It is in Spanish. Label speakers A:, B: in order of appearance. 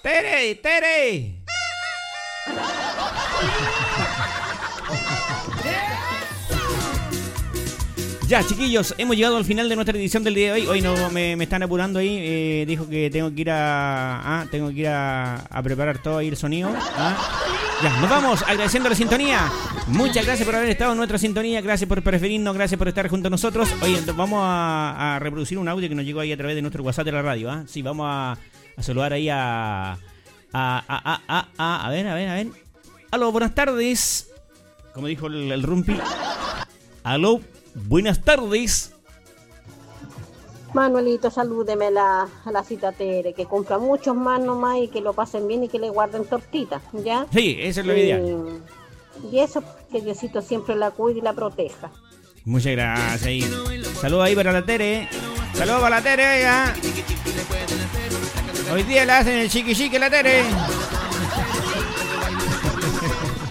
A: Tere, Tere. Ya, chiquillos, hemos llegado al final de nuestra edición del día de hoy. Hoy no me están apurando ahí. Dijo que tengo que ir a preparar todo ahí el sonido. Ya, nos vamos agradeciendo la sintonía. Muchas gracias por haber estado en nuestra sintonía. Gracias por preferirnos, gracias por estar junto a nosotros. Oye, vamos a reproducir un audio que nos llegó ahí a través de nuestro WhatsApp de la radio. Sí, vamos a saludar ahí a ver. Aló, buenas tardes. Como dijo el Rumpi. Aló, buenas tardes.
B: Manuelito, salúdeme a la cita Tere, que compra muchos más nomás y que lo pasen bien y que le guarden tortitas, ¿ya?
A: Sí, eso es lo ideal.
B: Y eso, que Diosito siempre la cuide y la proteja.
A: Muchas gracias. Saludos ahí para la Tere. Saludos para la Tere, oiga. Hoy día la hacen el chiqui chiqui la Tere.